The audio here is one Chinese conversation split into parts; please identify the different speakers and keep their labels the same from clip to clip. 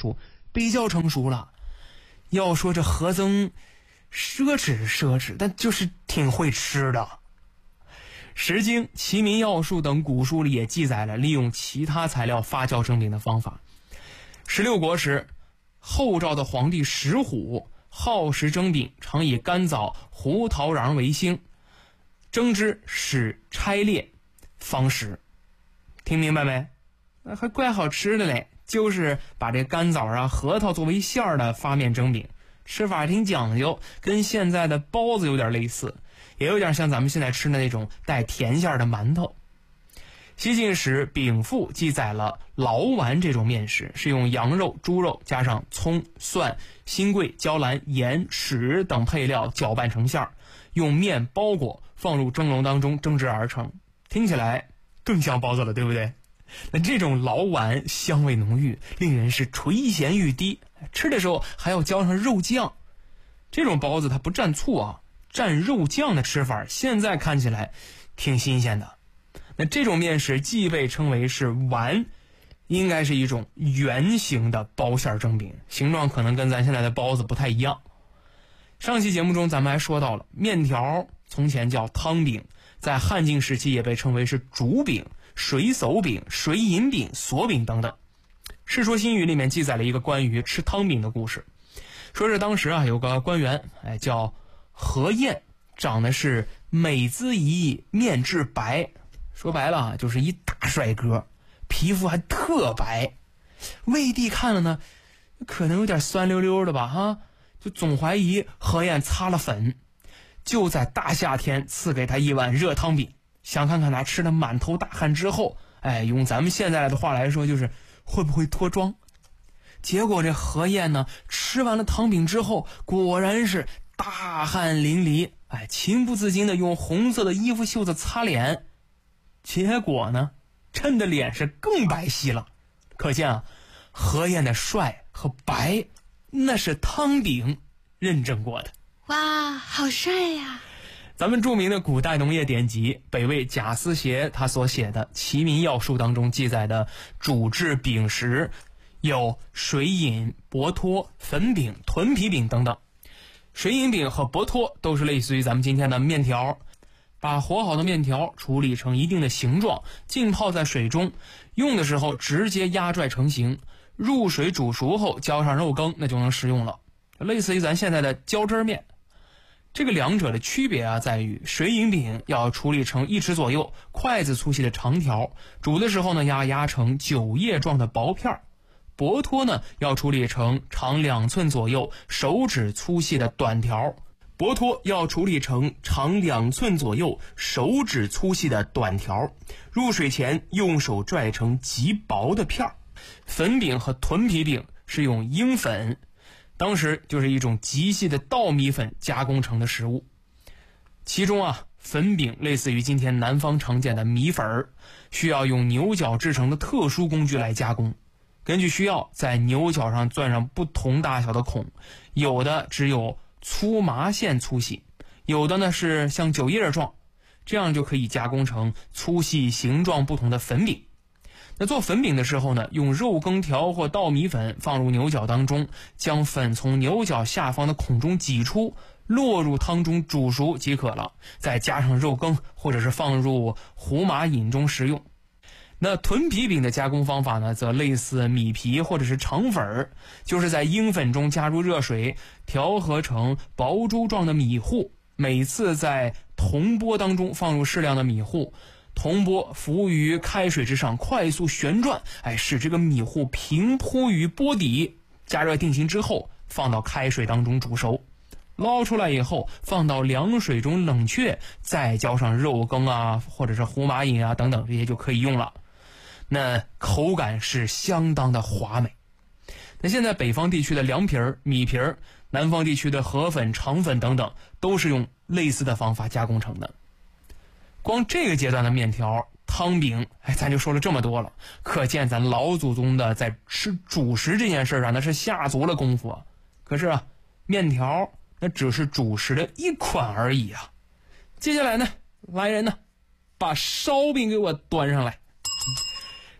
Speaker 1: 术比较成熟了。要说这何曾奢侈，但就是挺会吃的。《诗经》《齐民要术》等古书里也记载了利用其他材料发酵蒸饼的方法。16国时，后赵的皇帝石虎好食蒸饼，常以干枣、胡桃瓤为兴，蒸之使拆裂，方食。听明白没？还怪好吃的嘞，就是把这干枣啊、核桃作为馅儿的发面蒸饼，吃法挺讲究，跟现在的包子有点类似，也有点像咱们现在吃的那种带甜馅的馒头。西晋时丙赋记载了劳丸这种面食，是用羊肉、猪肉加上葱、蒜、新桂、椒兰、盐、豉等配料搅拌成馅儿，用面包裹，放入蒸笼当中蒸制而成。听起来更像包子了，对不对？那这种劳丸香味浓郁，令人是垂涎欲滴，吃的时候还要浇上肉酱。这种包子它不蘸醋啊，蘸肉酱的吃法现在看起来挺新鲜的。那这种面食既被称为是丸，应该是一种圆形的包馅蒸饼，形状可能跟咱现在的包子不太一样。上期节目中咱们还说到了面条从前叫汤饼，在汉晋时期也被称为是竹饼、水叟饼、水银饼、锁饼等等。《世说新语》里面记载了一个关于吃汤饼的故事，说是当时啊有个官员叫何晏，长得是美姿仪意，面质白，说白了啊就是一大帅哥，皮肤还特白。魏帝看了呢，可能有点酸溜溜的吧哈，就总怀疑何晏擦了粉，就在大夏天赐给他一碗热汤饼，想看看他吃了满头大汗之后，用咱们现在的话来说就是会不会脱妆。结果这何晏呢，吃完了汤饼之后，果然是大汗淋漓，情不自禁的用红色的衣服袖子擦脸，结果呢，衬的脸是更白皙了。可见啊，何晏的帅和白，那是汤饼认证过的。
Speaker 2: 哇，好帅呀！
Speaker 1: 咱们著名的古代农业典籍北魏贾思勰他所写的《齐民要术》当中记载的主制饼食有水饮、薄托、粉饼、豚皮饼等等。水饮饼和薄托都是类似于咱们今天的面条，把和好的面条处理成一定的形状，浸泡在水中，用的时候直接压拽成型，入水煮熟后浇上肉羹，那就能食用了，类似于咱现在的浇汁面。这个两者的区别啊，在于水饮饼要处理成1尺左右、筷子粗细的长条，煮的时候呢要压成酒叶状的薄片儿；薄托呢要处理成长2寸左右、手指粗细的短条。薄托要处理成长2寸左右、手指粗细的短条，入水前用手拽成极薄的片儿。粉饼和豚皮饼是用鹰粉，当时就是一种极细的稻米粉加工成的食物。其中啊，粉饼类似于今天南方常见的米粉儿，需要用牛角制成的特殊工具来加工。根据需要，在牛角上钻上不同大小的孔，有的只有粗麻线粗细，有的呢是像酒叶状，这样就可以加工成粗细形状不同的粉饼。那做粉饼的时候呢，用肉羹条或稻米粉放入牛角当中，将粉从牛角下方的孔中挤出，落入汤中煮熟即可了，再加上肉羹或者是放入胡麻饮中食用。那豚皮饼的加工方法呢，则类似米皮或者是肠粉，就是在鹰粉中加入热水，调和成薄珠状的米糊，每次在铜钵当中放入适量的米糊，铜钵浮于开水之上，快速旋转，使这个米糊平铺于钵底，加热定型之后，放到开水当中煮熟。捞出来以后，放到凉水中冷却，再浇上肉羹啊，或者是胡麻饮啊等等，这些就可以用了。那口感是相当的华美。那现在北方地区的凉皮儿、米皮儿，南方地区的河粉、肠粉等等，都是用类似的方法加工成的。光这个阶段的面条、汤饼，咱就说了这么多了，可见咱老祖宗的在吃主食这件事上，那是下足了功夫啊。可是啊，面条那只是主食的一款而已啊。接下来呢，来人呢，把烧饼给我端上来。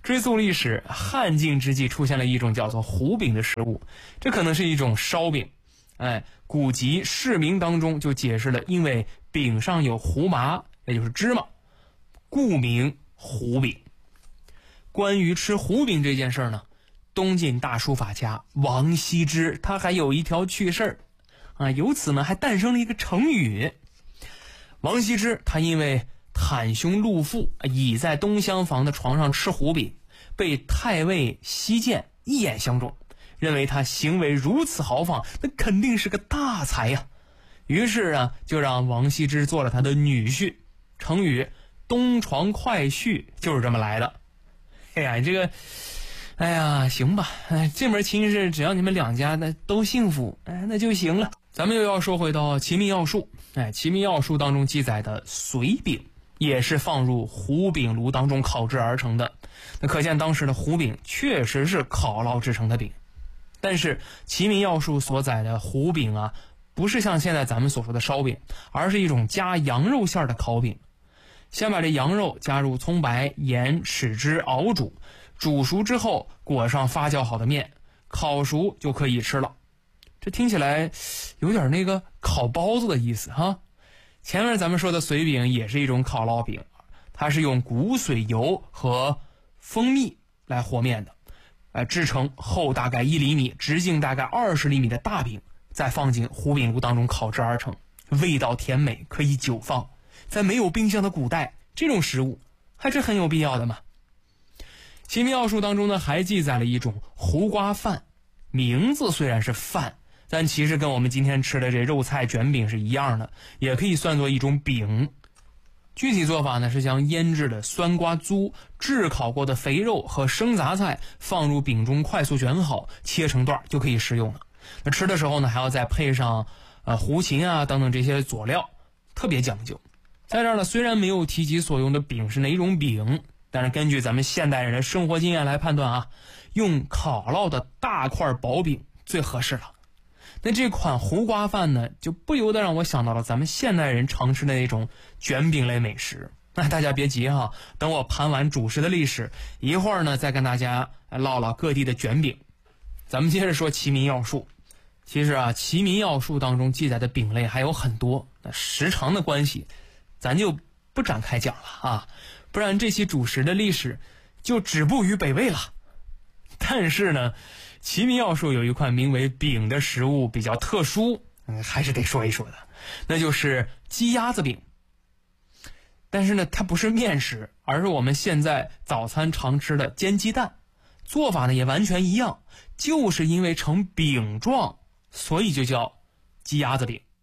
Speaker 1: 追溯历史，汉晋之际出现了一种叫做糊饼的食物，这可能是一种烧饼。古籍《释名》当中就解释了，因为饼上有胡麻，也就是芝麻，故名糊饼。关于吃糊饼这件事呢，东晋大书法家王羲之他还有一条趣事儿由此呢还诞生了一个成语。王羲之他因为袒胸露腹，倚在东厢房的床上吃糊饼，被太尉西涧一眼相中，认为他行为如此豪放，那肯定是个大才呀。于是就让王羲之做了他的女婿，成语东床快婿就是这么来的。行吧，这门亲事只要你们两家都幸福，那就行了。咱们又要说回到《齐民要术》，《齐民要术》当中记载的随饼也是放入糊饼炉当中烤制而成的，那可见当时的糊饼确实是烤烙制成的饼。但是《齐民要术》所载的糊饼不是像现在咱们所说的烧饼，而是一种加羊肉馅的烤饼。先把这羊肉加入葱白、盐、豉汁熬煮，煮熟之后裹上发酵好的面，烤熟就可以吃了。这听起来有点那个烤包子的意思哈。前面咱们说的随饼也是一种烤烙饼，它是用谷髓油和蜂蜜来和面的，制成厚大概1厘米、直径大概20厘米的大饼，再放进糊饼炉当中烤制而成，味道甜美，可以久放。在没有冰箱的古代，这种食物还是很有必要的嘛。《齐民要术》当中呢，还记载了一种胡瓜饭，名字虽然是饭，但其实跟我们今天吃的这肉菜卷饼是一样的，也可以算作一种饼。具体做法呢，是将腌制的酸瓜酥、炙烤过的肥肉和生杂菜放入饼中，快速卷好，切成段就可以食用了。那吃的时候呢，还要再配上胡芹等等这些佐料，特别讲究。在这儿呢，虽然没有提及所用的饼是哪种饼，但是根据咱们现代人的生活经验来判断用烤烙的大块薄饼最合适了。那这款胡瓜饭呢，就不由得让我想到了咱们现代人常吃的那种卷饼类美食。那大家别急等我盘完主食的历史，一会儿呢再跟大家唠唠各地的卷饼。咱们接着说《齐民要术》。其实《齐民要术》当中记载的饼类还有很多，那时长的关系咱就不展开讲了不然这期主食的历史就止步于北魏了。但是呢，《齐民要术》有一款名为饼的食物比较特殊，还是得说一说的，那就是鸡鸭子饼。但是呢，它不是面食，而是我们现在早餐常吃的煎鸡蛋，做法呢也完全一样，就是因为成饼状，所以就叫鸡鸭子饼。